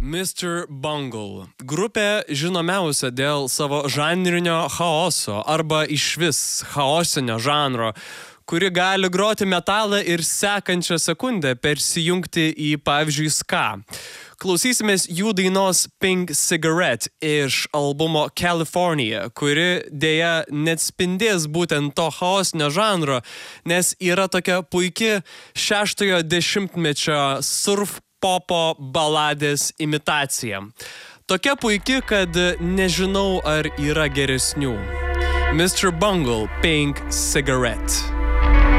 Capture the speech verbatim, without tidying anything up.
mister Bungle. Grupė žinomiausia dėl savo žanrinio chaoso arba išvis chaosinio žanro, kuri gali groti metalą ir sekančią sekundę persijungti į, pavyzdžiui, ska. Klausysimės jų dainos Pink Cigarette iš albumo California, kuri dėja net spindės būtent to chaosinio žanro, nes yra tokia puiki šeštojo dešimtmečio surf popo baladės imitacija. Tokia puiki, kad nežinau, ar yra geresnių. mister Bungle, Pink Cigarette.